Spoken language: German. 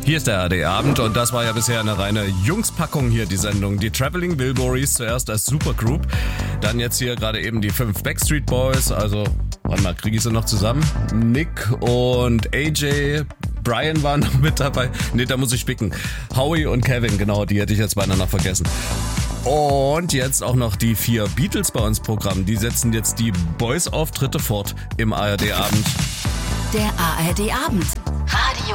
Hier ist der ARD-Abend und das war ja bisher eine reine Jungspackung hier, die Sendung. Die Traveling Wilburys zuerst als Supergroup, dann jetzt hier gerade eben die 5 Backstreet Boys, also, warte mal, kriege ich sie noch zusammen? Nick und AJ, Brian waren noch mit dabei. Ne, da muss ich spicken. Howie und Kevin, genau, die hätte ich jetzt beinahe noch vergessen. Und jetzt auch noch die 4 Beatles bei uns Programm. Die setzen jetzt die Boys-Auftritte fort im ARD-Abend. Der ARD-Abend. Radio